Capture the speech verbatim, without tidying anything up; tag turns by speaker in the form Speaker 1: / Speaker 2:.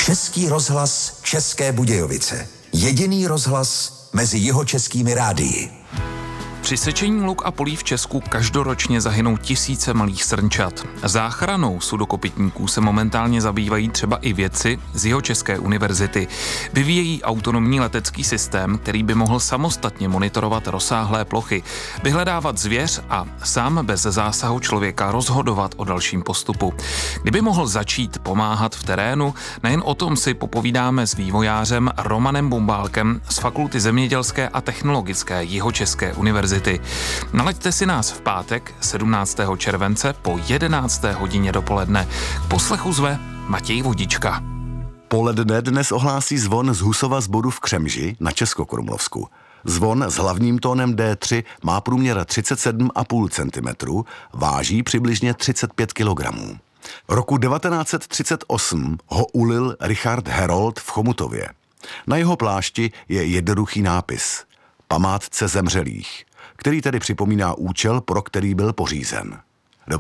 Speaker 1: Český rozhlas České Budějovice. Jediný rozhlas mezi jihočeskými rádii.
Speaker 2: Při sečení luk a polí v Česku každoročně zahynou tisíce malých srnčat. Záchranou sudokopytníků se momentálně zabývají třeba i vědci z Jihočeské univerzity. Vyvíjejí autonomní letecký systém, který by mohl samostatně monitorovat rozsáhlé plochy, vyhledávat zvěř a sám bez zásahu člověka rozhodovat o dalším postupu. Kdyby mohl začít pomáhat v terénu, nejen o tom si popovídáme s vývojářem Romanem Bumbálkem z Fakulty zemědělské a technologické Jihočeské univerzity. Nalaďte si nás v pátek sedmnáctého července po jedenácté hodině dopoledne. K poslechu zve Matěj Vodička.
Speaker 3: Poledne dnes ohlásí zvon z Husova Zboru v Křemži na Českokrumlovsku. Zvon s hlavním tónem D tři má průměr třicet sedm celá pět centimetru, váží přibližně třicet pět kilogramů. Roku devatenáct set třicet osm ho ulil Richard Herold v Chomutově. Na jeho plášti je jednoduchý nápis Památce zemřelých, který tedy připomíná účel, pro který byl pořízen.